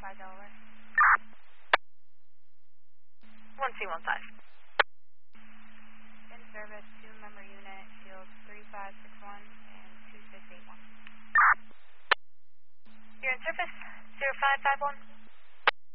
05 Delaware. 1C15. In service, 2-member unit, field 3561 and 2681. You're in service, 0551.